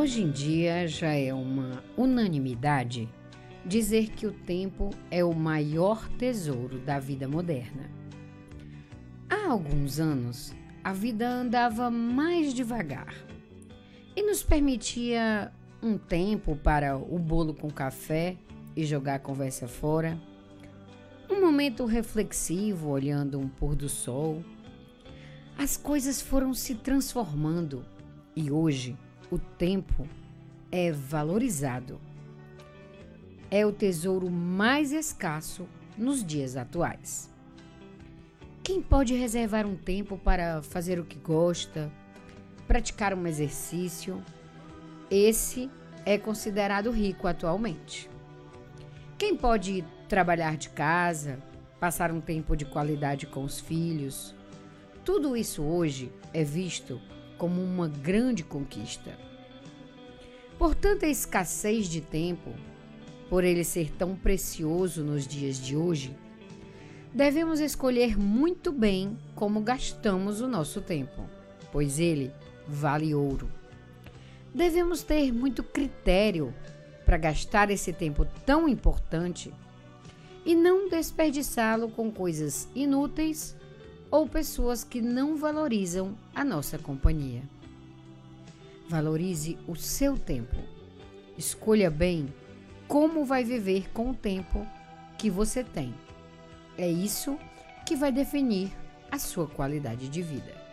Hoje em dia já é uma unanimidade dizer que o tempo é o maior tesouro da vida moderna. Há alguns anos, a vida andava mais devagar e nos permitia um tempo para o bolo com café e jogar a conversa fora, um momento reflexivo olhando um pôr do sol. As coisas foram se transformando e hoje o tempo é valorizado. É o tesouro mais escasso nos dias atuais. Quem pode reservar um tempo para fazer o que gosta, praticar um exercício, esse é considerado rico atualmente. Quem pode trabalhar de casa, passar um tempo de qualidade com os filhos, tudo isso hoje é visto como uma grande conquista. Por tanta escassez de tempo, por ele ser tão precioso nos dias de hoje, devemos escolher muito bem como gastamos o nosso tempo, pois ele vale ouro. Devemos ter muito critério para gastar esse tempo tão importante e não desperdiçá-lo com coisas inúteis ou pessoas que não valorizam a nossa companhia. Valorize o seu tempo. Escolha bem como vai viver com o tempo que você tem. É isso que vai definir a sua qualidade de vida.